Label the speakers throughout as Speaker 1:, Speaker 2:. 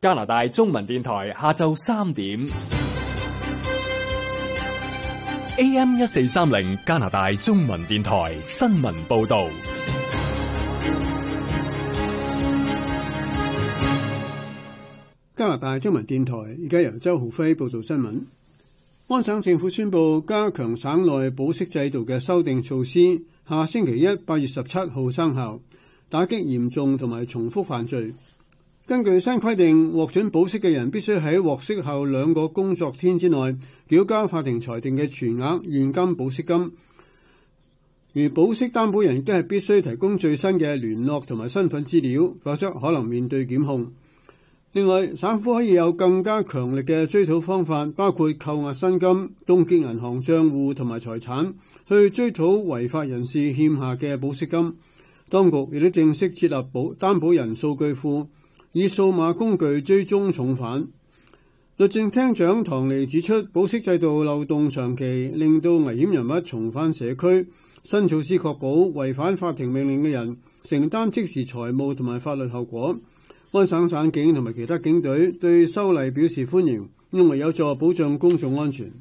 Speaker 1: 加拿大中文電台下晝3點 AM 1430加拿大中文電台新聞報道。
Speaker 2: 加拿大中文電台而家由周浩輝報道新聞。安省政府宣布加強省內保釋制度嘅修訂措施，下星期一8月17號生效，打擊嚴重同埋重複犯罪。根據新規定，獲准保釋嘅人必須喺獲釋後2個工作天之內繳交法庭裁定嘅全額現金保釋金，而保釋擔保人亦都係必須提供最新嘅聯絡同埋身份資料，否則可能面對檢控。另外，省府可以有更加強力嘅追討方法，包括扣押薪金、凍結銀行帳戶同埋財產，去追討違法人士欠下嘅保釋金。當局亦都正式設立擔保人數據庫，以數碼工具追蹤重犯。律政廳長唐尼指出，保釋制度漏洞長期，令到危險人物重返社區。新措施確保違反法庭命令嘅人承擔即時財務同埋法律後果。安省省警同埋其他警隊對修例表示歡迎，因為有助保障公眾安全。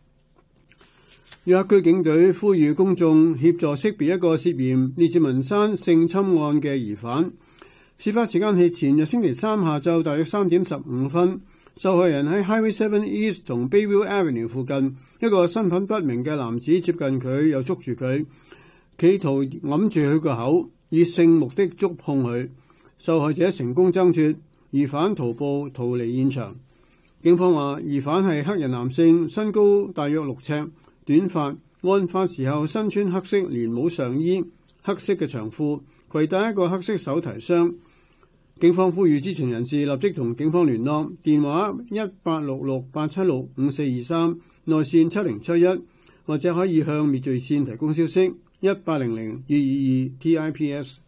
Speaker 2: 約克區警隊呼籲公眾協助識別一個涉嫌列治文山性侵案嘅疑犯。事發時間係前日星期三下晝大約3點15分，受害人喺 Highway 7 East 同 Bayview Avenue 附近，一個身份不明嘅男子接近佢，又捉住佢，企圖揞住佢個口，以性目的觸碰佢。受害者成功掙脫，疑犯徒步逃離現場。警方話疑犯係黑人男性，身高大約6尺，短髮，案發時候身穿黑色連帽上衣、黑色嘅長褲，攜帶一個黑色手提箱。警方呼籲知情人士立即同警方聯絡，電話1866-876-5423，內線7071，或者可以向滅罪線提供消息，1800-222-TIPS。